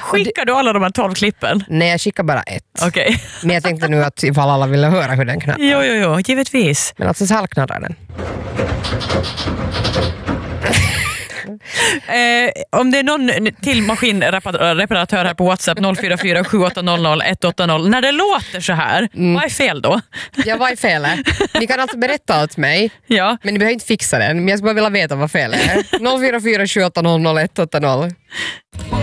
Skickar du alla de här 12 klippen? Nej, jag skickar bara ett. Okej. Men jag tänkte nu att ifall alla ville höra hur den knarrar. Jo, givetvis. Men alltså så här knarrar den. Om det är någon till maskinreparatör här på WhatsApp 044 780 180 när det låter så här, vad är fel då? Ja, vad är felet? Ni kan alltså berätta åt mig, Ja. men ni behöver inte fixa den. Men jag skulle bara vilja veta vad felet är. 044 780 180.